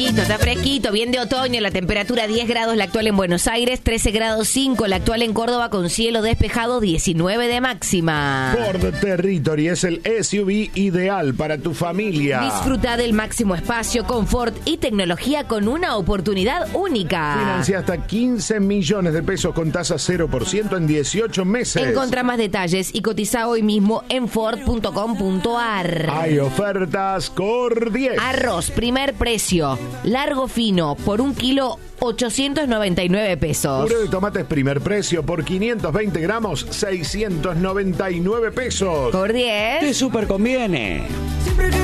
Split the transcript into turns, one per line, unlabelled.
está fresquito, bien de otoño, la temperatura 10 grados la actual en Buenos Aires, 13 grados 5 la actual en Córdoba con cielo despejado, 19 de máxima.
Ford Territory es el SUV ideal para tu familia.
Disfruta del máximo espacio, confort y tecnología con una oportunidad única.
Financia hasta 15 millones de pesos con tasa 0% en 18 meses.
Encontrá más detalles y cotiza hoy mismo en Ford.com.ar.
Hay ofertas Cor 10.
Arroz, primer precio, largo fino, por 1 kilo, 899 pesos.
Puré de tomates primer precio por 520 gramos, 699 pesos.
Por 10.
Te super conviene.